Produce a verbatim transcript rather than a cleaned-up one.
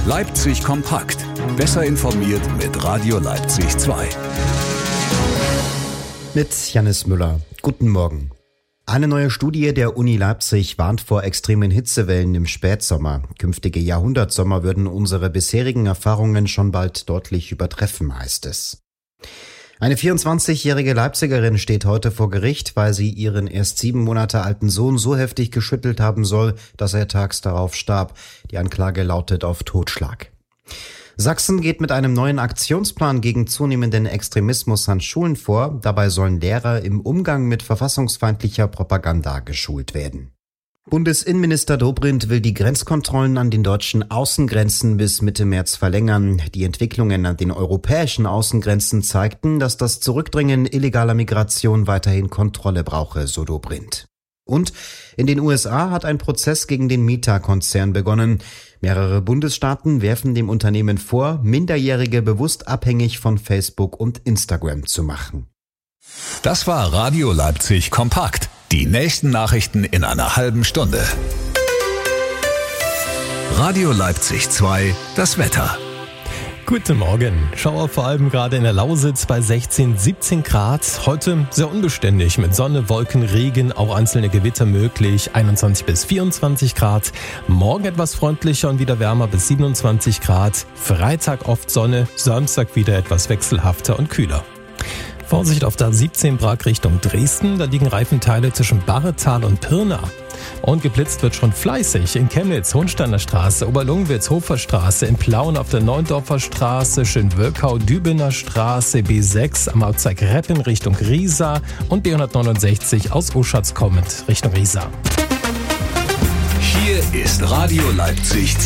Leipzig kompakt. Besser informiert mit Radio Leipzig zwei. Mit Jannis Müller. Guten Morgen. Eine neue Studie der Uni Leipzig warnt vor extremen Hitzewellen im Spätsommer. Künftige Jahrhundertsommer würden unsere bisherigen Erfahrungen schon bald deutlich übertreffen, heißt es. Eine vierundzwanzigjährige Leipzigerin steht heute vor Gericht, weil sie ihren erst sieben Monate alten Sohn so heftig geschüttelt haben soll, dass er tags darauf starb. Die Anklage lautet auf Totschlag. Sachsen geht mit einem neuen Aktionsplan gegen zunehmenden Extremismus an Schulen vor. Dabei sollen Lehrer im Umgang mit verfassungsfeindlicher Propaganda geschult werden. Bundesinnenminister Dobrindt will die Grenzkontrollen an den deutschen Außengrenzen bis Mitte März verlängern. Die Entwicklungen an den europäischen Außengrenzen zeigten, dass das Zurückdrängen illegaler Migration weiterhin Kontrolle brauche, so Dobrindt. Und in den U S A hat ein Prozess gegen den Meta-Konzern begonnen. Mehrere Bundesstaaten werfen dem Unternehmen vor, Minderjährige bewusst abhängig von Facebook und Instagram zu machen. Das war Radio Leipzig kompakt. Die nächsten Nachrichten in einer halben Stunde. Radio Leipzig zwei, das Wetter. Guten Morgen. Schauer vor allem gerade in der Lausitz bei sechzehn, siebzehn Grad. Heute sehr unbeständig mit Sonne, Wolken, Regen, auch einzelne Gewitter möglich. einundzwanzig bis vierundzwanzig Grad. Morgen etwas freundlicher und wieder wärmer bis siebenundzwanzig Grad. Freitag oft Sonne, Samstag wieder etwas wechselhafter und kühler. Vorsicht auf der A siebzehn Prag Richtung Dresden. Da liegen Reifenteile zwischen Barretal und Pirna. Und geblitzt wird schon fleißig in Chemnitz, Hohensteiner Straße, Oberlungwitz, Hoferstraße, in Plauen auf der Neuendorfer Straße, Schönwölkau, Dübener Straße, B sechs am Ortsteig Reppen Richtung Riesa und B hundertneunundsechzig aus Oschatz kommend Richtung Riesa. Hier ist Radio Leipzig